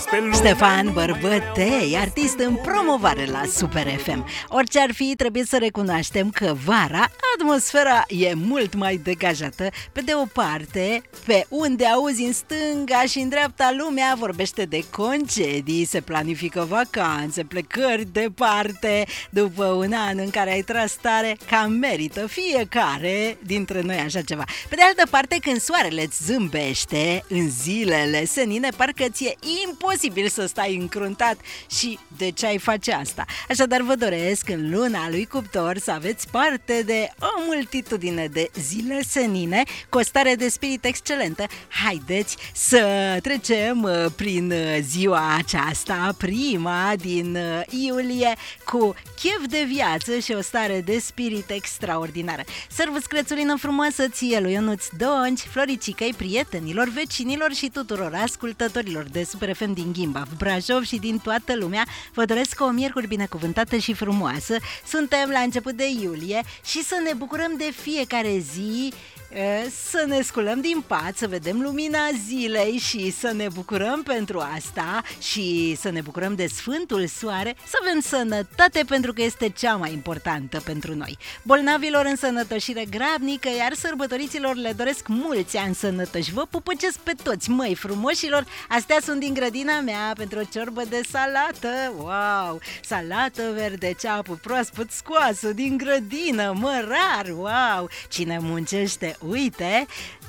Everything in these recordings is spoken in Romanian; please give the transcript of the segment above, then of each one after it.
pe lume. Ștefan Bărbătei, artist în promovare la Super FM. Orice ar fi, trebuie să recunoaștem că vara atmosfera e mult mai degajată. Pe de o parte, pe unde auzi în stânga și în dreapta lumea vorbește de concedii, se planifică vacanțe, plecări departe, după un an în care ai tras tare, cam merită fiecare dintre noi așa ceva. Pe de altă parte, când soarele îți zâmbește în zilele senine, parcă ți-e imposibil să stai încruntat. Și de ce ai face asta? Așadar vă doresc în luna lui Cuptor să aveți parte de o multitudine de zile senine cu o stare de spirit excelentă. Haideți să trecem prin ziua aceasta, prima din iulie, cu chef de viață și o stare de spirit extraordinară. Sărvus crețulină frumoasă ție lui Ionuț Donci, Floricicăi, prietenilor, vecinilor și tuturor ascultătorilor de Super FM din Gimbav, Brașov și din toată lumea. Vă doresc o miercuri binecuvântată și frumoasă. Suntem la început de iulie și să ne bucurăm de fiecare zi, să ne sculăm din pat, să vedem lumina zilei și să ne bucurăm pentru asta și să ne bucurăm de Sfântul Soare, să avem sănătate pentru că este cea mai importantă pentru noi. Bolnavilor însănătoșire grabnică, iar sărbătoriților le doresc mulți ani sănătoși. Vă pupăcesc pe toți, măi frumoșilor. Astea sunt din grădina mea pentru o ciorbă de salată. Wow! Salată verde, ceapă proaspăt scoasă din grădină, mărar, wow! Cine muncește, uite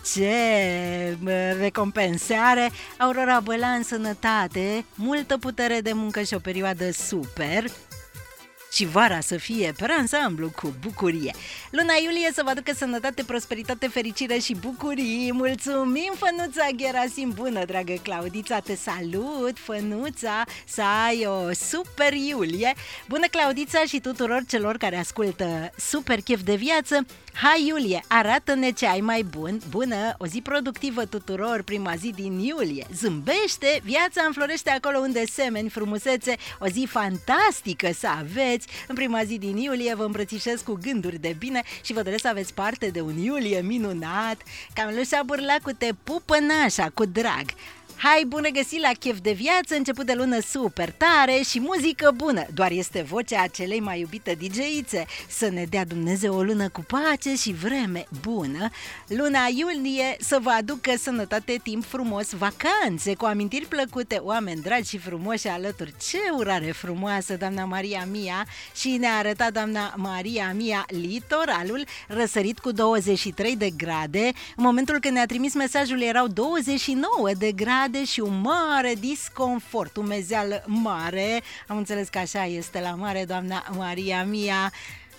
ce recompensare. Aurora Băla în sănătate, multă putere de muncă și o perioadă super. Și vara să fie pe ansamblu cu bucurie. Luna iulie să vă aducă sănătate, prosperitate, fericire și bucurii. Mulțumim, Fănuța Gherasim. Bună, dragă Claudița, te salut, Fănuța, să ai o super iulie. Bună, Claudița, și tuturor celor care ascultă Super Chef de Viață. Hai, Iulie, arată-ne ce ai mai bun. Bună, o zi productivă tuturor, prima zi din iulie. Zâmbește, viața înflorește acolo unde semeni, frumusețe. O zi fantastică să aveți. În prima zi din iulie vă îmbrățișez cu gânduri de bine și vă doresc să aveți parte de un iulie minunat. Camelușa Burlacu te pupă nașa cu drag. Hai, bună găsit la Chef de Viață, început de lună super tare și muzică bună. Doar este vocea acelei mai iubite DJ-ițe. Să ne dea Dumnezeu o lună cu pace și vreme bună. Luna iulie să vă aducă sănătate, timp frumos, vacanțe cu amintiri plăcute, oameni dragi și frumoși alături. Ce urare frumoasă, doamna Maria Mia, și ne-a arătat doamna Maria Mia litoralul răsărit cu 23 de grade. În momentul când ne-a trimis mesajul erau 29 de grade și un mare disconfort, umezeală mare. Am înțeles că așa este la mare, doamna Maria Mia.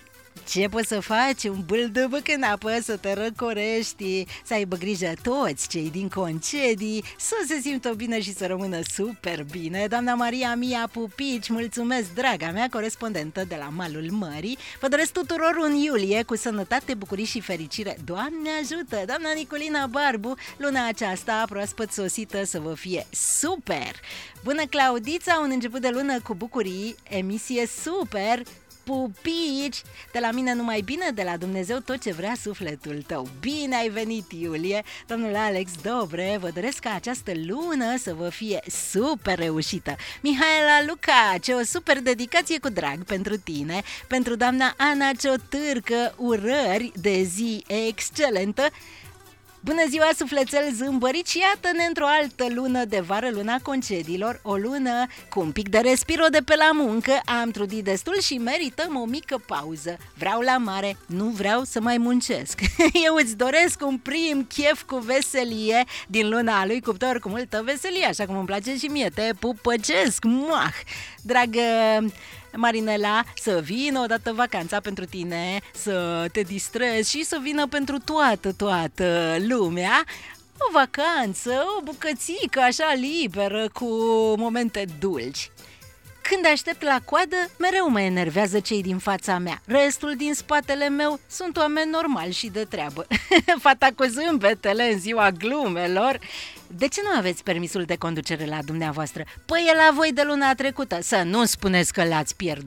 Ce poți să faci? Un bâldăbăc în apă, să te răcorești, să aibă grijă toți cei din concedii, să se simtă bine și să rămână super bine. Doamna Maria Mia Pupici, mulțumesc, draga mea corespondentă de la malul mării. Vă doresc tuturor un iulie cu sănătate, bucurii și fericire. Doamne ajută! Doamna Nicolina Barbu, luna aceasta proaspăt sosită să vă fie super! Bună, Claudița, un început de lună cu bucurii, emisie super! Pupici, de la mine numai bine, de la Dumnezeu tot ce vrea sufletul tău. Bine ai venit, Iulie. Domnul Alex Dobre, vă doresc ca această lună să vă fie super reușită. Mihaela Lucace, o super dedicație cu drag pentru tine. Pentru doamna Ana Ciotârcă, urări de zi excelentă. Bună ziua, sufletel zâmbărit, și iată-ne într-o altă lună de vară, luna concediilor, o lună cu un pic de respiro de pe la muncă. Am trudit destul și merităm o mică pauză. Vreau la mare, nu vreau să mai muncesc. Eu îți doresc un prim chef cu veselie din luna lui Cuptor, cu multă veselie, așa cum îmi place și mie. Te pupăcesc, muah! Dragă Marinela, să vină odată vacanța pentru tine, să te distrezi și să vină pentru toată lumea. O vacanță, o bucățică așa liberă, cu momente dulci. Când aștept la coadă, mereu mă enervează cei din fața mea. Restul din spatele meu sunt oameni normali și de treabă. Fata cu zâmbetele în ziua glumelor. De ce nu aveți permisul de conducere la dumneavoastră? Păi e la voi de luna trecută, să nu spuneți că l-ați pierdut.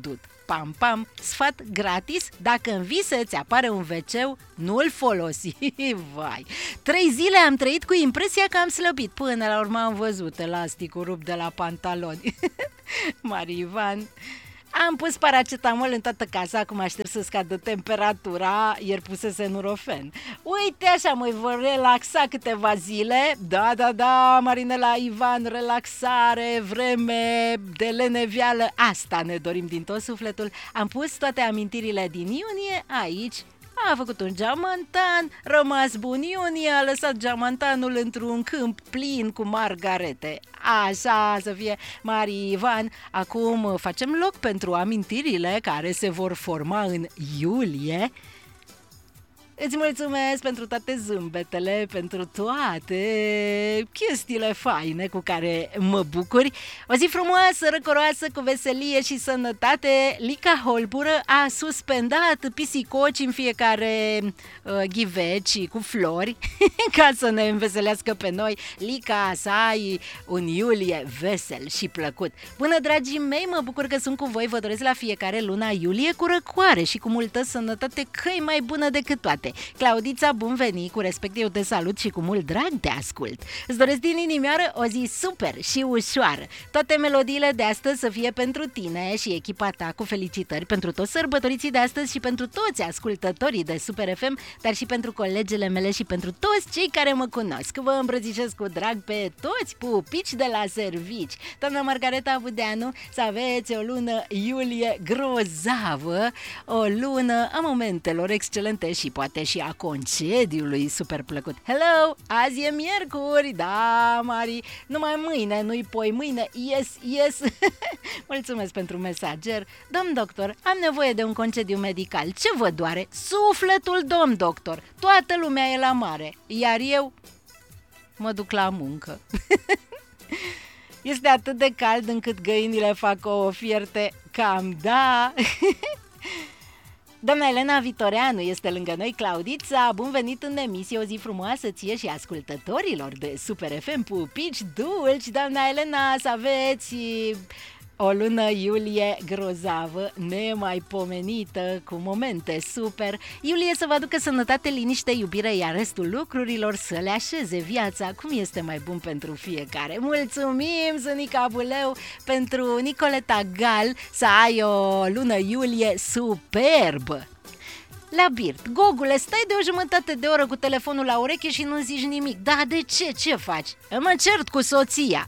pam, pam, sfat gratis, dacă în vise ți apare un WC, nu-l folosi. Vai! 3 zile am trăit cu impresia că am slăbit. Până la urmă am văzut elasticul rupt de la pantaloni. Mari Ivan... Am pus paracetamol în toată casa, acum aștept să scadă temperatura, ieri pusese Nurofen. Uite așa, mă vor relaxa câteva zile. Da, Marinela Ivan, relaxare, vreme de lenevială, asta ne dorim din tot sufletul. Am pus toate amintirile din iunie aici. A făcut un geamantan, rămas bun iunie, a lăsat geamantanul într-un câmp plin cu margarete. Așa să fie, Mari Ivan. Acum facem loc pentru amintirile care se vor forma în iulie. Îți mulțumesc pentru toate zâmbetele, pentru toate chestiile faine cu care mă bucuri. O zi frumoasă, răcoroasă, cu veselie și sănătate. Lica Holbură a suspendat pisicoci în fiecare ghiveci cu flori ca să ne înveselească pe noi. Lica, să ai un iulie vesel și plăcut. Bună, dragii mei, mă bucur că sunt cu voi. Vă doresc la fiecare luna iulie cu răcoare și cu multă sănătate, că-i mai bună decât toate. Claudița, bun venit, cu respect eu te salut și cu mult drag te ascult. Îți doresc din inimioară o zi super și ușoară. Toate melodiile de astăzi să fie pentru tine și echipa ta, cu felicitări pentru toți sărbătoriții de astăzi și pentru toți ascultătorii de Super FM, dar și pentru colegele mele și pentru toți cei care mă cunosc. Vă îmbrățișez cu drag pe toți, pupici de la servici. Doamna Margareta Budeanu, să aveți o lună iulie grozavă, o lună a momentelor excelente și poate și a concediului super plăcut. Hello! Azi e miercuri, da, Mari, numai mâine, nu-i poi mâine, yes. Mulțumesc pentru mesager. Domn doctor, am nevoie de un concediu medical. Ce vă doare? Sufletul, domn doctor. Toată lumea e la mare, iar eu mă duc la muncă. Este atât de cald încât găinile fac o fierte, cam da. Doamna Elena Vitoreanu este lângă noi. Claudița, bun venit în emisie, o zi frumoasă ție și ascultătorilor de Super FM, pupici dulci. Doamna Elena, să aveți o lună iulie grozavă, nemaipomenită, cu momente super. Iulie să vă aducă sănătate, liniște, iubire, iar restul lucrurilor să le așeze viața cum este mai bun pentru fiecare. Mulțumim, Zânica Buleu, pentru Nicoleta Gal, să ai o lună iulie superbă. La Birt, Gogule, stai de o jumătate de oră cu telefonul la ureche și nu zici nimic. Da, de ce? Ce faci? Mă cert cu soția.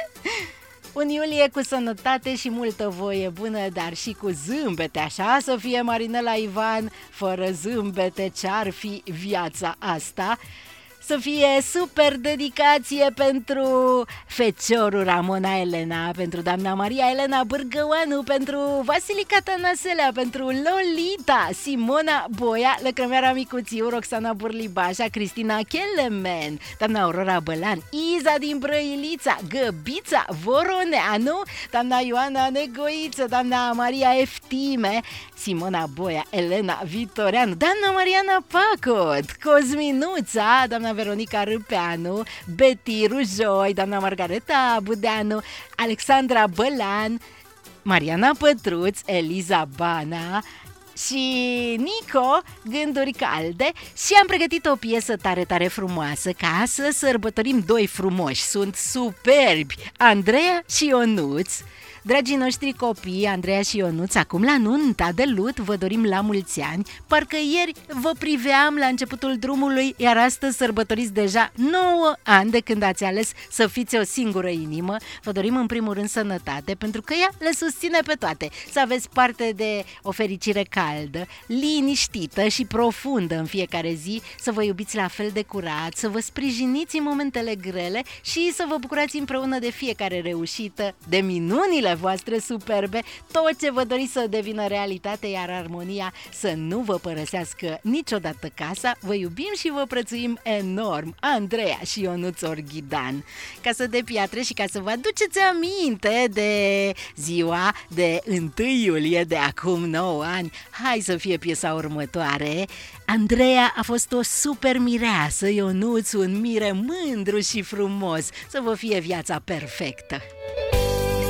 Un iulie cu sănătate și multă voie bună, dar și cu zâmbete, așa să fie, Marinela Ivan. Fără zâmbete ce-ar fi viața asta? Să fie super dedicație pentru feciorul Ramona Elena, pentru doamna Maria Elena Bârgăoanu, pentru Vasilica Tănăselea, pentru Lolita, Simona Boia, Lăcrămeara Micuțiu, Roxana Burlibașa, Cristina Chelemen, doamna Aurora Bălan, Iza din Brăilița, Găbița Voroneanu, doamna Ioana Negoiță, doamna Maria Eftime, Simona Boia, Elena Vitoreanu, doamna Mariana Pacot, Cosminuța, doamna Veronica Râpeanu, Betty Rujoi, doamna Margareta Budeanu, Alexandra Bălan, Mariana Pătruț, Eliza Bana și Nico, gânduri calde. Și am pregătit o piesă tare, tare frumoasă ca să sărbătorim doi frumoși. Sunt superbi, Andreea și Ionuț. Dragii noștri copii, Andreea și Ionuț, acum la nunta de lut vă dorim la mulți ani. Parcă ieri vă priveam la începutul drumului, iar astăzi sărbătoriți deja 9 ani de când ați ales să fiți o singură inimă. Vă dorim în primul rând sănătate, pentru că ea le susține pe toate. Să aveți parte de o fericire caldă, liniștită și profundă în fiecare zi, să vă iubiți la fel de curat, să vă sprijiniți în momentele grele și să vă bucurați împreună de fiecare reușită, de minunile voastre superbe, tot ce vă doriți să devină realitate, iar armonia să nu vă părăsească niciodată casa. Vă iubim și vă prețuim enorm, Andreea și Ionuț Orghidan. Casă de Piatre, și ca să vă aduceți aminte de ziua de 1 iulie de acum 9 ani, hai să fie piesa următoare. Andreea a fost o super mireasă, Ionuț un mire mândru și frumos. Să vă fie viața perfectă.